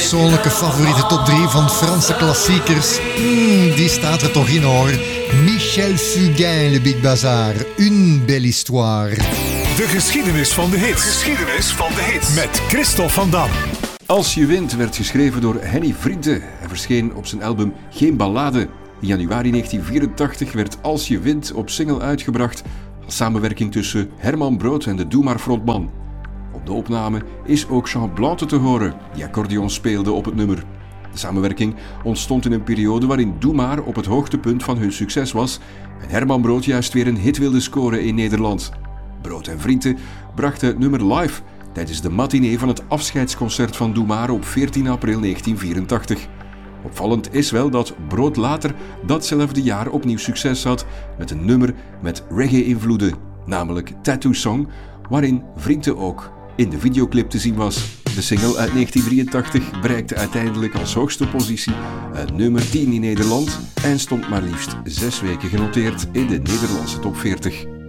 persoonlijke favoriete top 3 van Franse klassiekers. Die staat er toch in hoor. Michel Fugain, Le Big Bazar. Une belle histoire. De geschiedenis van de hits. Geschiedenis van de hits. Met Christophe van Dam. Als je wint werd geschreven door Henny Vrienden. Hij verscheen op zijn album Geen Ballade. In januari 1984 werd Als je wint op single uitgebracht als samenwerking tussen Herman Brood en de Doe Maar frontman. Op de opname is ook Jean Blaute te horen, die accordeon speelde op het nummer. De samenwerking ontstond in een periode waarin Doe Maar op het hoogtepunt van hun succes was en Herman Brood juist weer een hit wilde scoren in Nederland. Brood en Vrienden brachten het nummer live tijdens de matinee van het afscheidsconcert van Doe Maar op 14 april 1984. Opvallend is wel dat Brood later datzelfde jaar opnieuw succes had met een nummer met reggae-invloeden, namelijk Tattoo Song, waarin Vrienden ook in de videoclip te zien was. De single uit 1983 bereikte uiteindelijk als hoogste positie nummer 10 in Nederland en stond maar liefst 6 weken genoteerd in de Nederlandse top 40.